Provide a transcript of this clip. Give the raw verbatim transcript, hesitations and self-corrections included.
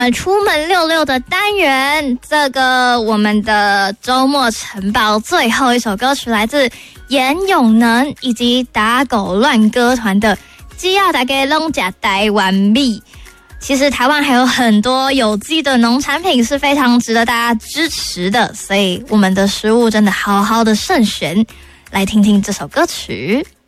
出门溜溜的单元，这个我们的周末晨报最后一首歌曲来自严永能以及打狗乱歌团的只要大家拢吃台湾米。其实台湾还有很多有机的农产品是非常值得大家支持的，所以我们的食物真的好好的慎选。来听听这首歌曲。